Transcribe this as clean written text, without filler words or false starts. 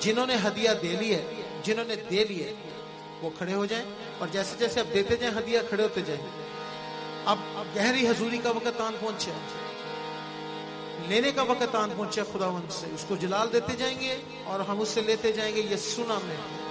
जिन्होंने हदिया दे ली है, जिन्होंने दे ली है, वो खड़े हो जाएं और जैसे जैसे अब देते जाएं हदिया खड़े होते जाएं। अब गहरी हजूरी का वक्त आन पहुंचे, लेने का वक्त आन पहुंचे खुदावंद से, उसको जलाल देते जाएंगे और हम उससे लेते जाएंगे। ये सुना मैं